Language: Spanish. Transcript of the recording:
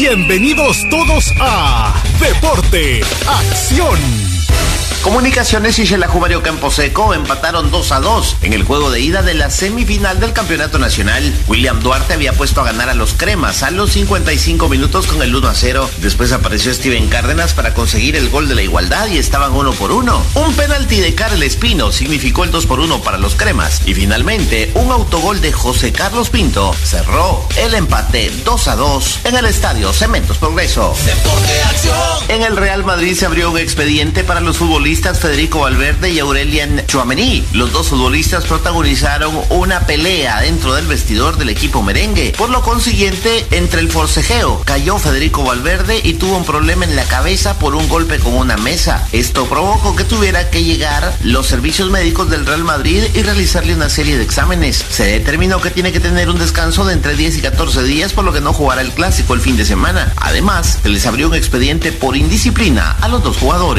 Bienvenidos todos a Deporte Acción. Comunicaciones y Xelajú Mario Camposeco empataron 2-2 en el juego de ida de la semifinal del campeonato nacional. William Duarte había puesto a ganar a los cremas a los 55 minutos con el 1-0. Después apareció Steven Cárdenas para conseguir el gol de la igualdad y estaban 1-1. Un penalti de Karel Espino significó el 2-1 para los cremas. Y finalmente, un autogol de José Carlos Pinto cerró el empate 2-2 en el estadio Cementos Progreso. Deporte Acción. En el Real Madrid se abrió un expediente para los futbolistas Federico Valverde y Aurelien Tchouaméni. Los dos futbolistas protagonizaron una pelea dentro del vestidor del equipo merengue. Por lo consiguiente, entre el forcejeo, cayó Federico Valverde y tuvo un problema en la cabeza por un golpe con una mesa. Esto provocó que tuviera que llegar los servicios médicos del Real Madrid y realizarle una serie de exámenes. Se determinó que tiene que tener un descanso de entre 10 y 14 días, por lo que no jugará el clásico el fin de semana. Además, se les abrió un expediente por indisciplina a los dos jugadores.